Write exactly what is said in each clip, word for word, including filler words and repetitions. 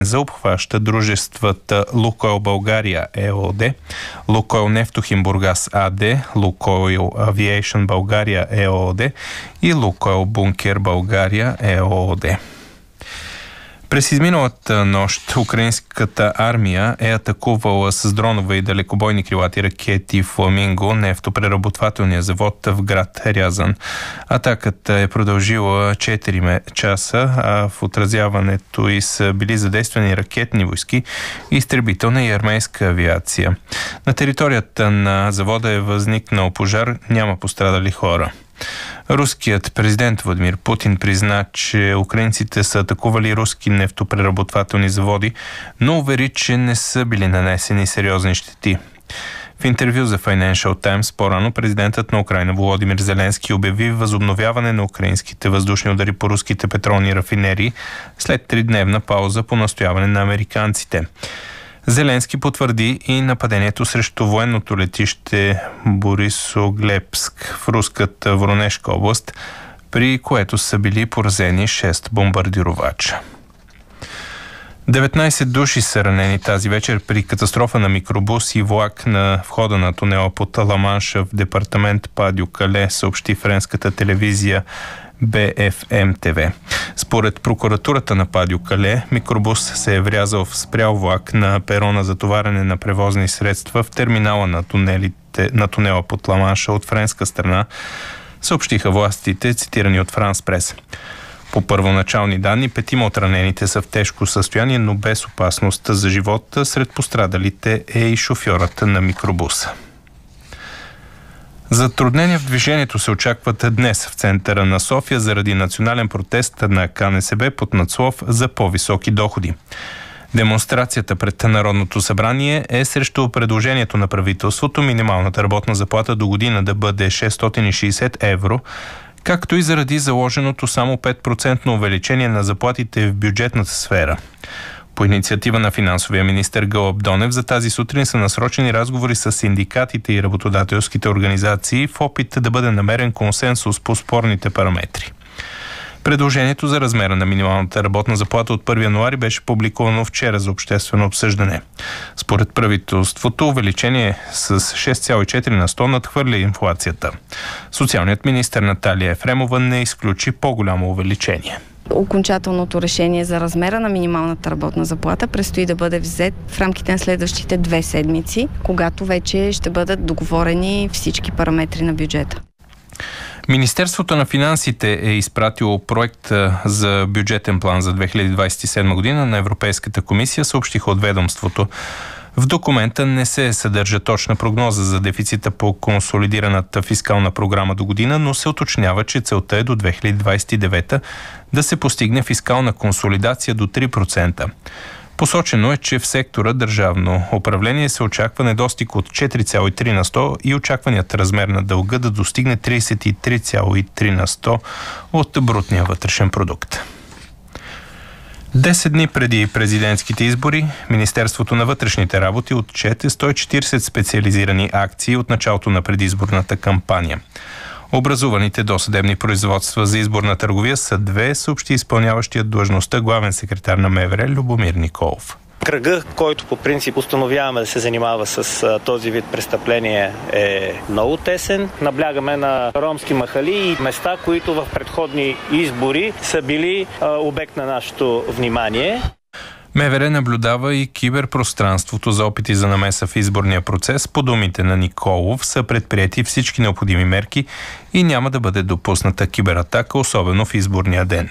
за обхваща дружествата Лукойл България ЕООД, Лукойл Нефтохим Бургас АД, Лукойл Авиейшън България ЕООД и Лукойл Бункер България ЕООД. През изминалата нощ украинската армия е атакувала с дронове и далекобойни крилати ракети Фламинго нефтопреработвателния завод в град Рязан. Атаката е продължила четири часа, а в отразяването й са били задействани ракетни войски, изтребителна и армейска авиация. На територията на завода е възникнал пожар, няма пострадали хора. Руският президент Владимир Путин призна, че украинците са атакували руски нефтопреработвателни заводи, но увери, че не са били нанесени сериозни щети. В интервю за Financial Times по-рано президентът на Украйна Володимир Зеленски обяви възобновяване на украинските въздушни удари по руските петролни рафинерии след тридневна пауза по настояване на американците. Зеленски потвърди и нападението срещу военното летище Борисоглебск в руската Воронежка област, при което са били поразени шест бомбардировача. деветнайсет души са ранени тази вечер при катастрофа на микробус и влак на входа на тунела под Ла-Манша в департамент Падю-Кале, съобщи френската телевизия Б Ф М Т В. Според прокуратурата на Падю-Кале, микробус се е врязал в спрял влак на перона за товарене на превозни средства в терминала на, тунелите, на тунела под Ла-Манша от френска страна, съобщиха властите, цитирани от Франс Прес. По първоначални данни, петима от ранените са в тежко състояние, но без опасност за живота. Сред пострадалите е и шофьорът на микробуса. Затруднения в движението се очакват днес в центъра на София заради национален протест на К Н С Б под надслов за по-високи доходи. Демонстрацията пред Народното събрание е срещу предложението на правителството минималната работна заплата до година да бъде шестстотин и шейсет евро, както и заради заложеното само пет процента увеличение на заплатите в бюджетната сфера. По инициатива на финансовия министър Гълъб Донев за тази сутрин са насрочени разговори с синдикатите и работодателските организации в опит да бъде намерен консенсус по спорните параметри. Предложението за размера на минималната работна заплата от първи януари беше публикувано вчера за обществено обсъждане. Според правителството увеличение с шест цяло и четири на сто надхвърля инфлацията. Социалният министър Наталия Ефремова не изключи по-голямо увеличение. Окончателното решение за размера на минималната работна заплата предстои да бъде взет в рамките на следващите две седмици, когато вече ще бъдат договорени всички параметри на бюджета. Министерството на финансите е изпратило проект за бюджетен план за две хиляди двадесет и седма година на Европейската комисия, съобщиха от ведомството. В документа не се съдържа точна прогноза за дефицита по консолидираната фискална програма до година, но се уточнява, че целта е до две хиляди двадесет и девета да се постигне фискална консолидация до три процента. Посочено е, че в сектора държавно управление се очаква недостиг от четири цяло и три на сто и очакваният размер на дълга да достигне тридесет и три цяло и три на сто от брутния вътрешен продукт. Десет дни преди президентските избори, Министерството на вътрешните работи отчете сто и четиридесет специализирани акции от началото на предизборната кампания. Образуваните досъдебни производства за изборна търговия са две, съобщи изпълняващият длъжността главен секретар на М В Р Любомир Николов. Кръга, който по принцип установяваме да се занимава с а, този вид престъпление, е много тесен. Наблягаме на ромски махали и места, които в предходни избори са били а, обект на нашето внимание. М В Р наблюдава и киберпространството за опити за намеса в изборния процес. По думите на Николов са предприети всички необходими мерки и няма да бъде допусната кибератака, особено в изборния ден.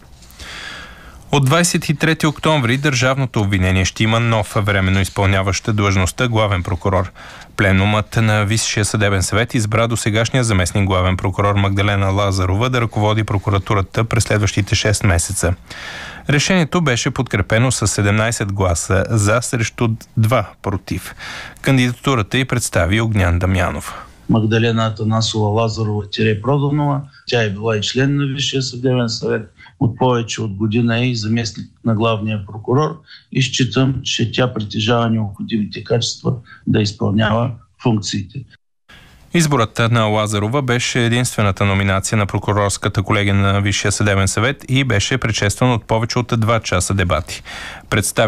От двадесет и трети октомври държавното обвинение ще има нов временно изпълняваща длъжността главен прокурор. Пленумът на Висшия съдебен съвет избра досегашния заместник главен прокурор Магдалена Лазарова да ръководи прокуратурата през следващите шест месеца. Решението беше подкрепено с седемнадесет гласа за срещу два против. Кандидатурата й представи Огнян Дамянов. Магдалена Атанасова Лазарова-Продонова. Тя е била и член на Висшия съдебен съвет. От повече от година е и заместник на главния прокурор и считам, че тя притежава необходимите качества да изпълнява функциите. Изборът на Лазарова беше единствената номинация на прокурорската колегия на Висшия съдебен съвет и беше предшестван от повече от два часа дебати.